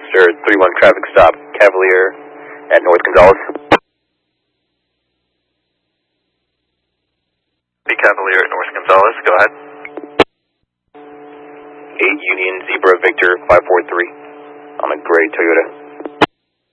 Roadster 3-1 traffic stop, Cavalier at North Gonzales. Be Cavalier at North Gonzales, go ahead. 8 Union Zebra Victor 543 on a gray Toyota.